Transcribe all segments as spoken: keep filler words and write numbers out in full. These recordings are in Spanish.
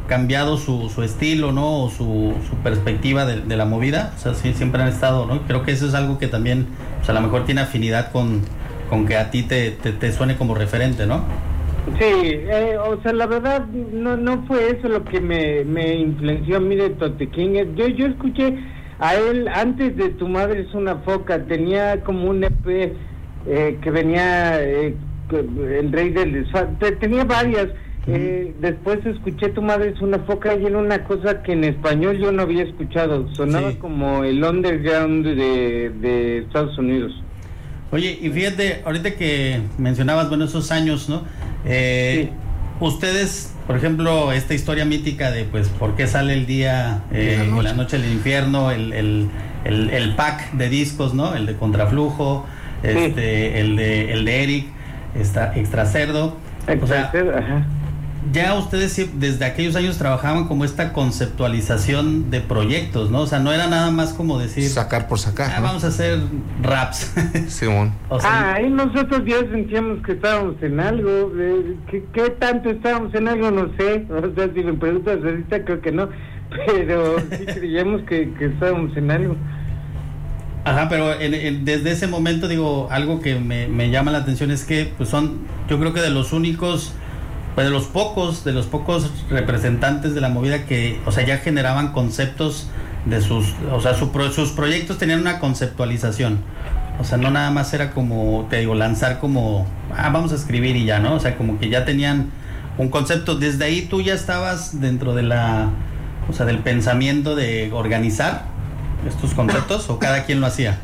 cambiado su, su estilo, ¿no? O su, su perspectiva de, de la movida. O sea, sí, siempre han estado, ¿no? Creo que eso es algo que también, pues a lo mejor tiene afinidad con, con que a ti te, te, te suene como referente, ¿no? Sí, eh, o sea, la verdad no no fue eso lo que me, me influenció a mí de Tote King. Yo, yo escuché a él antes de Tu madre es una foca, tenía como un E P eh, que venía, eh, El rey del desfase, tenía varias. Eh, después escuché Tu madre es una foca y era una cosa que en español yo no había escuchado, sonaba sí. como el underground de, de Estados Unidos. Oye, y fíjate, ahorita que mencionabas, bueno, esos años, ¿no? Eh, sí. Ustedes, por ejemplo, esta historia mítica de, pues, ¿por qué sale el día, eh, la, noche. la noche del infierno? El, el, el, el pack de discos, ¿no? El de Contraflujo, este, sí. el de el de Eric, está Extra Cerdo. O sea, ajá. Ya ustedes desde aquellos años trabajaban como esta conceptualización de proyectos, ¿no? O sea, no era nada más como decir... Sacar por sacar, ah, ¿no? Vamos a hacer raps. Simón. O sea, ah, y nosotros ya sentíamos que estábamos en algo. ¿Qué, qué tanto estábamos en algo? No sé. O sea, si me preguntas ahorita, creo que no. Pero sí creíamos que, que estábamos en algo. Ajá, pero en, en, desde ese momento, digo, algo que me, me llama la atención es que pues son, yo creo que de los únicos... pues de los pocos, de los pocos representantes de la movida que, o sea, ya generaban conceptos de sus, o sea, su, sus proyectos tenían una conceptualización, o sea, no nada más era como, te digo, lanzar como, ah, vamos a escribir y ya, ¿no? O sea, como que ya tenían un concepto. Desde ahí tú ya estabas dentro de la, o sea, del pensamiento de organizar estos conceptos, o cada quien lo hacía.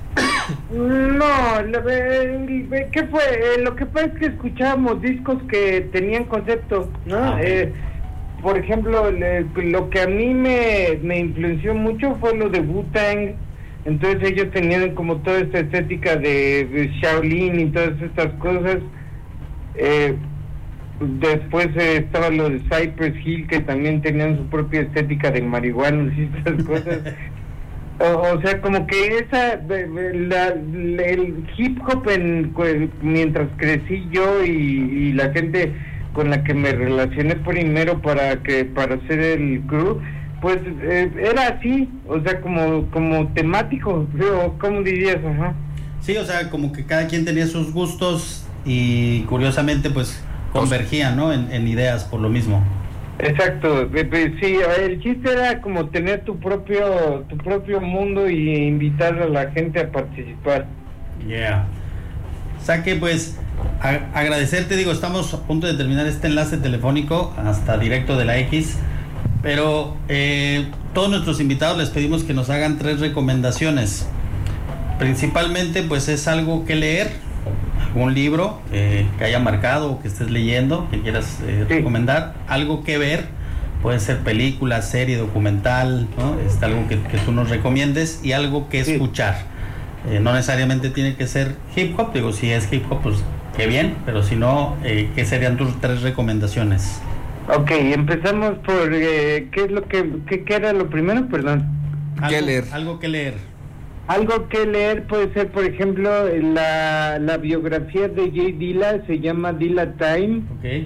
No, lo, ¿qué fue? Lo que pasa es que escuchábamos discos que tenían concepto, ¿no? Ah, okay. eh, por ejemplo, le, lo que a mí me, me influenció mucho fue lo de Wu-Tang. Entonces ellos tenían como toda esta estética de, de Shaolin y todas estas cosas. Eh, después eh, estaba lo de Cypress Hill, que también tenían su propia estética de marihuanos y estas cosas. O, o sea, como que esa, la, la, el hip hop en, mientras crecí yo y, y la gente con la que me relacioné primero para que para hacer el crew, pues eh, era así, o sea, como como temático, o ¿cómo dirías? Ajá. Sí, o sea, como que cada quien tenía sus gustos y curiosamente pues convergían, ¿no? En, en ideas por lo mismo. Exacto, sí, el chiste era como tener tu propio tu propio mundo y invitar a la gente a participar. Yeah. Saque, pues, a- agradecerte, digo, estamos a punto de terminar este enlace telefónico hasta directo de la X, pero eh, todos nuestros invitados les pedimos que nos hagan tres recomendaciones. Principalmente, pues, es algo que leer, algún libro eh, que haya marcado o que estés leyendo, que quieras eh, sí. recomendar, algo que ver, puede ser película, serie, documental, ¿no? Este, algo que, que tú nos recomiendes, y algo que sí. escuchar. Eh, no necesariamente tiene que ser hip hop, digo, si es hip hop, pues qué bien, pero si no, eh, ¿qué serían tus tres recomendaciones? Ok, empezamos por, eh, ¿qué es lo que, qué, qué era lo primero? Perdón. Algo, ¿Qué leer? Algo que leer. Algo que leer puede ser, por ejemplo, la, la biografía de Jay Dilla, se llama Dilla Time. Ok. Eh,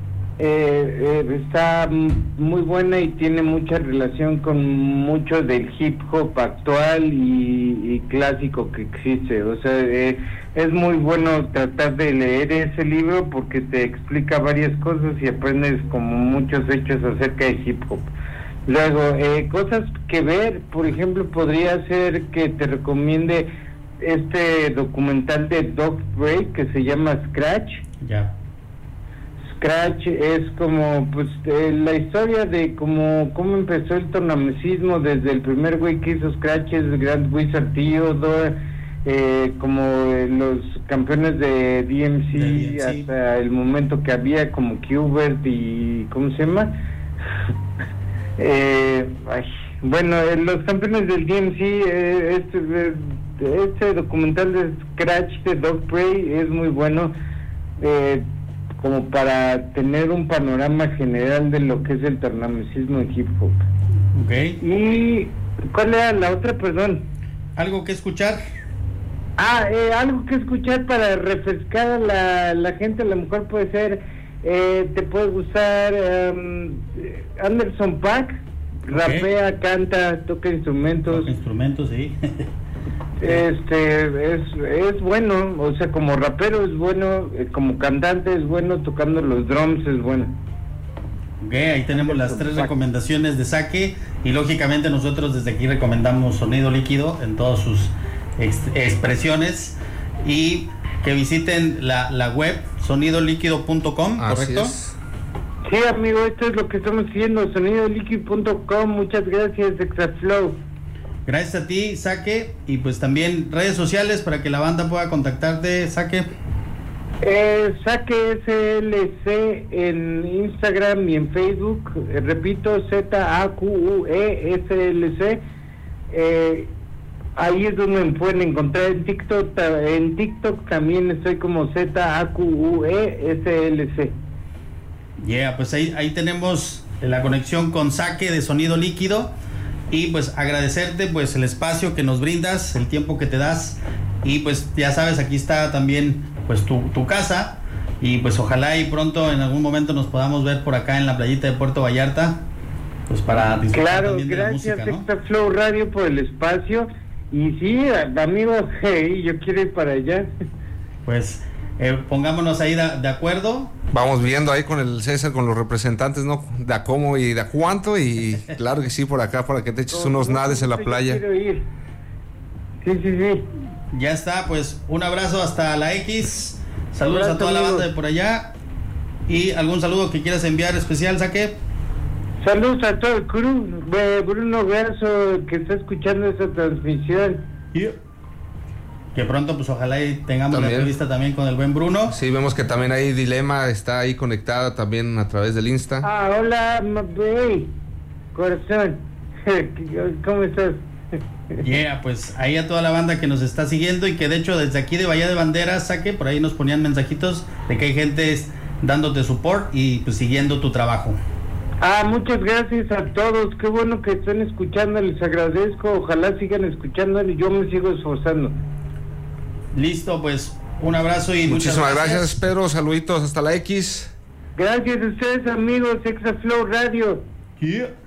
eh, está muy buena y tiene mucha relación con mucho del hip hop actual y, y clásico que existe. O sea, eh, es muy bueno tratar de leer ese libro porque te explica varias cosas y aprendes como muchos hechos acerca de hip hop. Luego, eh, cosas que ver, por ejemplo, podría ser que te recomiende este documental de Doc Bray que se llama Scratch. Ya. Yeah. Scratch es como, pues, eh, la historia de cómo, cómo empezó el tornamesismo desde el primer güey que hizo Scratch, es Grand Wizard Theodore, eh, como eh, los campeones de D M C, de D M C hasta el momento que había como Qbert y, ¿cómo se llama? Eh, ay, bueno, eh, los campeones del D M C, eh, este, eh, este documental de Scratch de Doc Bray es muy bueno, eh, como para tener un panorama general de lo que es el tornamesismo en hip hop. Okay. ¿Y cuál era la otra, perdón? ¿Algo que escuchar? Ah, eh, algo que escuchar para refrescar a la, la gente, a lo mejor puede ser Eh, te puede gustar um, Anderson .Paak, okay. Rapea, canta, toca instrumentos. Toca instrumentos, sí. Este, es, es bueno, o sea, como rapero es bueno, eh, como cantante es bueno, tocando los drums es bueno. Ok, ahí tenemos las tres recomendaciones de Saque, y lógicamente nosotros desde aquí recomendamos Sonido Líquido en todas sus ex expresiones, y que visiten la, la web sonido líquido punto com, ¿correcto? Sí, amigo, esto es lo que estamos haciendo, sonido líquido punto com. Muchas gracias, Exaflow. Gracias a ti, Saque, y pues también redes sociales para que la banda pueda contactarte, Saque. Eh, Saque S L C en Instagram y en Facebook, eh, repito, Z A Q U E S L C, eh, ahí es donde me pueden encontrar. En TikTok, en TikTok también estoy como Z A Q U E S L C. Yeah, pues ahí, ahí tenemos la conexión con Saque de Sonido Líquido, y pues agradecerte pues el espacio que nos brindas, el tiempo que te das, y pues ya sabes, aquí está también pues tu, tu casa, y pues ojalá y pronto en algún momento nos podamos ver por acá en la playita de Puerto Vallarta, pues para disfrutar. Claro, también de gracias la música, ¿no? Exaflow Radio por el espacio, y sí, amigos, hey, yo quiero ir para allá. Pues eh, pongámonos ahí de, de acuerdo. Vamos viendo ahí con el César, con los representantes, ¿no? De a cómo y de a cuánto, y claro que sí, por acá, para que te eches unos nades en la playa. Yo quiero ir. Sí, sí, sí. Ya está, pues un abrazo hasta la X. Saludos abrazo, a toda la amigos. banda de por allá. ¿Y algún saludo que quieras enviar especial, Saque? Saludos a todo el crew, Bruno Verso, que está escuchando esta transmisión. Yeah. Que pronto, pues ojalá y tengamos También. la entrevista también con el buen Bruno. Sí, vemos que también ahí Dilema está ahí conectada también a través del Insta. Ah, hola, hey, corazón. ¿Cómo estás? Yeah, pues ahí a toda la banda que nos está siguiendo, y que de hecho desde aquí de Bahía de Banderas, Saque, por ahí nos ponían mensajitos de que hay gente dándote support y pues siguiendo tu trabajo. Ah, muchas gracias a todos, qué bueno que estén escuchando, les agradezco, ojalá sigan escuchando y yo me sigo esforzando. Listo, pues un abrazo y muchísimas muchas gracias. gracias, Pedro, saluditos hasta la X. Gracias a ustedes, amigos, Exaflow Radio. Yeah.